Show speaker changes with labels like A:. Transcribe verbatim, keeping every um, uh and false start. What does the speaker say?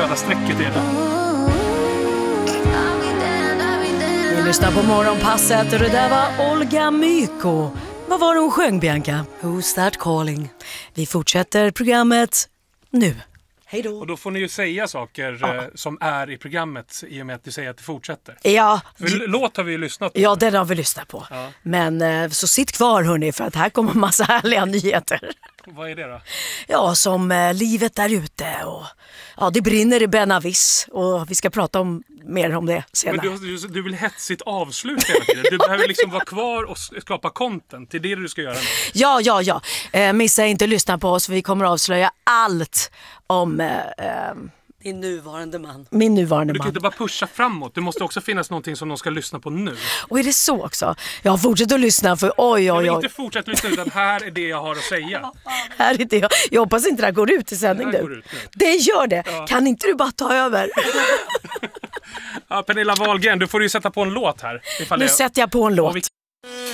A: jävla strecket är det.
B: Vi lyssnar på Morgonpasset och det där var Olga Myko. Vad var det hon sjöng, Bianca? Who's that calling? Vi fortsätter programmet nu. Hej då.
A: Och då får ni ju säga saker
B: Ja.
A: eh, som är i programmet i och med att ni säger att det fortsätter.
B: Ja,
A: För låt har vi ju lyssnat på.
B: ja, den har vi lyssnat på.
A: Ja.
B: Men eh, så sitt kvar hörni, för att här kommer massa härliga nyheter.
A: Vad är det då?
B: Ja, som eh, livet där ute och ja, det brinner i Benavis och vi ska prata om mer om det
A: Men
B: senare.
A: du, du, du vill hetsigt avsluta hela tiden. Du behöver liksom vara kvar och skapa content. Det är det du ska göra nu.
B: Ja, ja, ja. Eh, missa inte lyssna på oss, vi kommer att avslöja allt om eh, eh,
C: Din nuvarande man.
B: min nuvarande
A: Du kan
B: man.
A: inte bara pusha framåt. Det måste också finnas någonting som de ska lyssna på nu.
B: Och är det så också? Jag fortsätter att lyssna för oj,
A: Jag
B: oj,
A: vill
B: oj.
A: inte fortsätta lyssna utan här är det jag har att säga.
B: Här är det. Jag, jag hoppas inte det här går ut i sändning
A: Det här
B: nu.
A: går ut nu.
B: Det gör det.
A: Ja.
B: Kan inte du bara ta över?
A: Ja, Pernilla Wahlgren, du får ju sätta på en låt här. Ifall
B: Nu
A: det-
B: sätter jag på en låt.
A: Och vi